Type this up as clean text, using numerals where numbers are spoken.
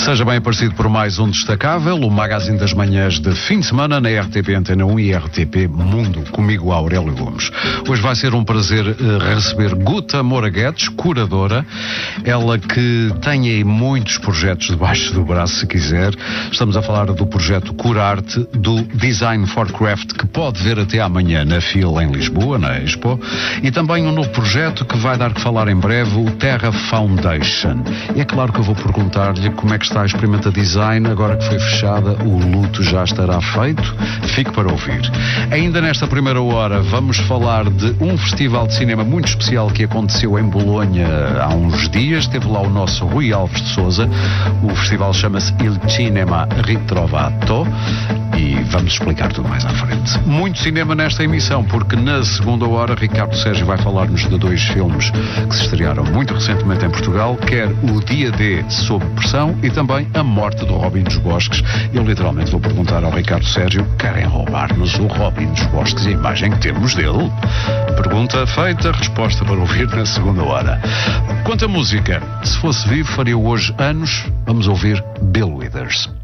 Seja bem aparecido por mais um Destacável, o magazine das manhãs de fim de semana na RTP Antena 1 e RTP Mundo, comigo Aurélio Gomes. Hoje vai ser um prazer receber Guta Moura Guedes, curadora, ela que tem aí muitos projetos debaixo do braço, se quiser. Estamos a falar do projeto Curarte, do Design for Craft, que pode ver até amanhã na FIL em Lisboa, na Expo, e também um novo projeto que vai dar que falar em breve, o Terra Foundation. E é claro que eu vou perguntar-lhe como é que está a Experimenta Design, agora que foi fechada, o luto já estará feito? Fique para ouvir. Ainda nesta primeira hora vamos falar de um festival de cinema muito especial que aconteceu em Bolonha há uns dias. Teve lá o nosso Rui Alves de Sousa. O festival chama-se Il Cinema Ritrovato e vamos explicar tudo mais à frente. Muito cinema nesta emissão, porque na segunda hora Ricardo Sérgio vai falar-nos de dois filmes que se estrearam muito recentemente em Portugal, quer o Dia D Sob Pressão e também A Morte do Robin dos Bosques. Eu literalmente vou perguntar ao Ricardo Sérgio: querem roubar-nos o Robin dos Bosques e a imagem que temos dele? Pergunta feita, resposta para ouvir na segunda hora. Quanto à música, se fosse vivo faria hoje anos. Vamos ouvir Bill Withers.